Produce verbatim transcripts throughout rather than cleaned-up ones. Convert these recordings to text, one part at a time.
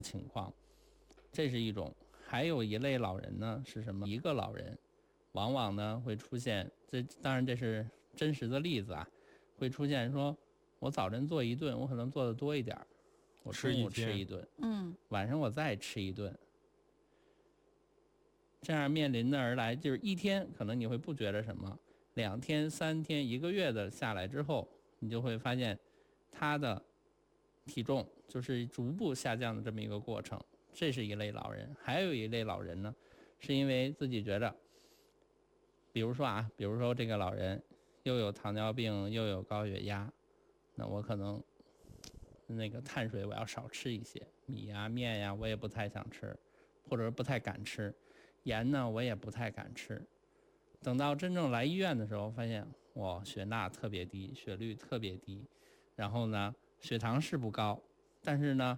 情况，这是一种。还有一类老人呢是什么？一个老人往往呢会出现，这当然这是真实的例子啊，会出现说我早晨做一顿，我可能做的多一点，我中午吃一顿， 嗯， 晚上我再吃一顿，这样面临的而来就是一天可能你会不觉得什么，两天三天一个月的下来之后，你就会发现他的体重就是逐步下降的这么一个过程。这是一类老人。还有一类老人呢，是因为自己觉得，比如说啊，比如说这个老人又有糖尿病又有高血压，那我可能那个碳水我要少吃一些，米呀面呀我也不太想吃，或者是不太敢吃，盐呢我也不太敢吃。等到真正来医院的时候，发现哇血钠特别低，血率特别低，然后呢血糖是不高，但是呢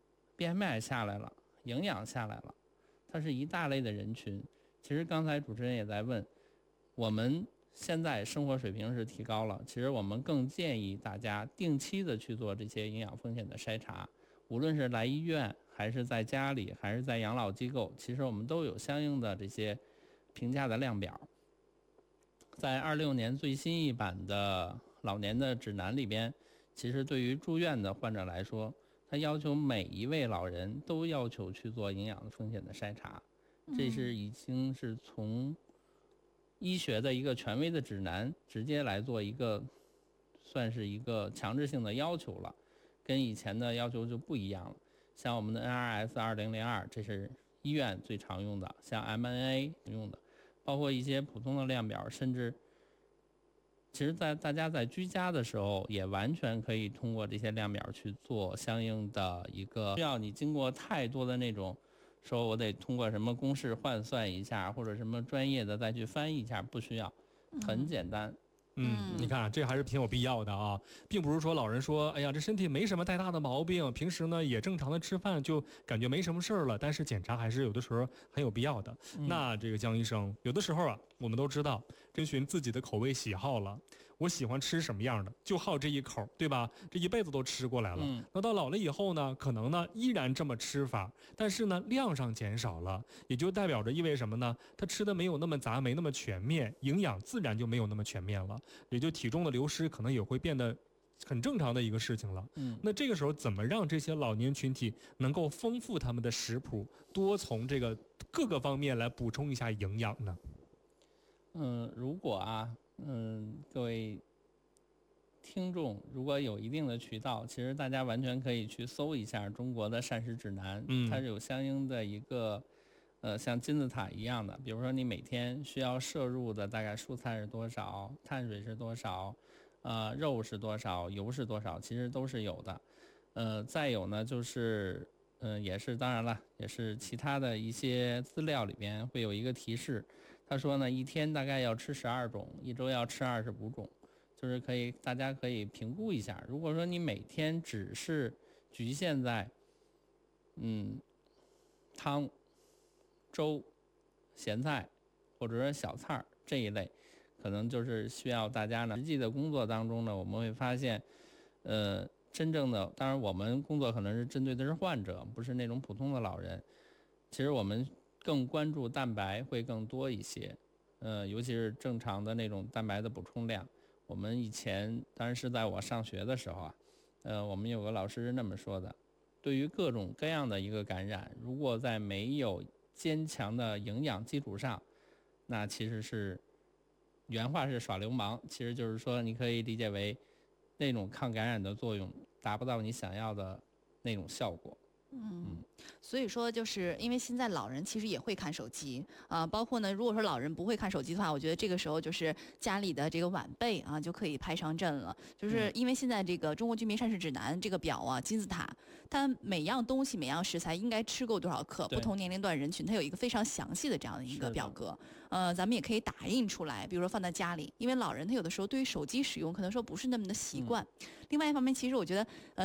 B M I 下来了，营养下来了，它是一大类的人群。其实刚才主持人也在问，我们现在生活水平是提高了，其实我们更建议大家定期的去做这些营养风险的筛查，无论是来医院还是在家里还是在养老机构，其实我们都有相应的这些评价的量表。在二六年最新一版的老年的指南里边，其实对于住院的患者来说，他要求每一位老人都要求去做营养的风险的筛查，这是已经是从医学的一个权威的指南直接来做一个算是一个强制性的要求了，跟以前的要求就不一样了。像我们的 N R S 二零零二，这是医院最常用的，像 M N A 用的，包括一些普通的量表，甚至其实在大家在居家的时候也完全可以通过这些量表去做相应的一个，需要你经过太多的那种说我得通过什么公式换算一下，或者什么专业的再去翻译一下，不需要，很简单。 嗯，你看这还是挺有必要的啊，并不是说老人说，哎呀，这身体没什么太大的毛病，平时呢也正常的吃饭，就感觉没什么事儿了。但是检查还是有的时候很有必要的。嗯、那这个江医生，有的时候啊，我们都知道，遵循自己的口味喜好了，我喜欢吃什么样的，就好这一口，对吧？这一辈子都吃过来了。嗯、那到老了以后呢，可能呢依然这么吃法，但是呢量上减少了，也就代表着意味什么呢？他吃的没有那么杂，没那么全面，营养自然就没有那么全面了。也就体重的流失可能也会变得很正常的一个事情了。嗯，那这个时候怎么让这些老年群体能够丰富他们的食谱，多从这个各个方面来补充一下营养呢？ 嗯，如果啊，嗯，各位听众如果有一定的渠道，其实大家完全可以去搜一下中国的膳食指南，嗯，它是有相应的一个呃，像金字塔一样的，比如说你每天需要摄入的大概蔬菜是多少，碳水是多少，呃，肉是多少，油是多少，其实都是有的。呃，再有呢，就是嗯、呃，也是当然了，也是其他的一些资料里边会有一个提示，他说呢，一天大概要吃十二种，一周要吃二十五种，就是可以大家可以评估一下。如果说你每天只是局限在嗯汤。粥、咸菜或者是小菜这一类，可能就是需要大家呢实际的工作当中呢，我们会发现，呃，真正的，当然我们工作可能是针对的是患者，不是那种普通的老人。其实我们更关注蛋白会更多一些，呃，尤其是正常的那种蛋白的补充量。我们以前当然是在我上学的时候啊，呃，我们有个老师是那么说的，对于各种各样的一个感染，如果在没有坚强的营养基础上，那其实是原话是耍流氓，其实就是说你可以理解为那种抗感染的作用达不到你想要的那种效果。 嗯，所以说就是因为现在老人其实也会看手机啊、呃，包括呢，如果说老人不会看手机的话，我觉得这个时候就是家里的这个晚辈啊就可以派上阵了。就是因为现在这个中国居民膳食指南这个表啊，金字塔，它每样东西每样食材应该吃够多少克，不同年龄段人群它有一个非常详细的这样的一个表格。呃，咱们也可以打印出来，比如说放在家里，因为老人他有的时候对于手机使用可能说不是那么的习惯。嗯、另外一方面，其实我觉得呃。